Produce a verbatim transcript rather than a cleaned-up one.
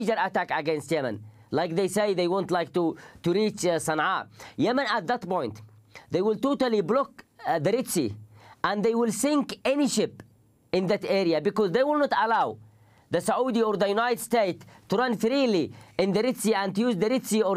major attack against Yemen. Like they say, they want like to, to reach uh, Sana'a. Yemen at that point, they will totally block uh, the Red Sea, and they will sink any ship in that area, because they will not allow the Saudi or the United States to run freely in the Red Sea and to use the Red Sea or